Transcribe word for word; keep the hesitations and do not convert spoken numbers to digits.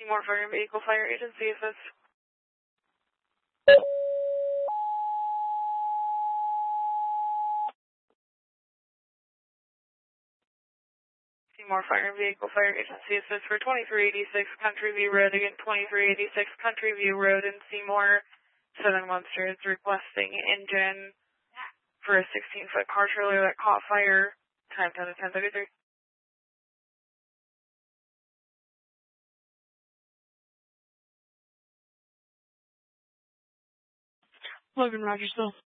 Seymour Fire and Vehicle Fire Agency assist. Seymour Fire and Vehicle Fire Agency assist for twenty-three eighty-six Country View Road. Again, twenty-three eighty-six Country View Road in Seymour. Southern Munster is requesting engine for a sixteen foot car trailer that caught fire. Time ten to ten thirty-three. Logan Rogersville.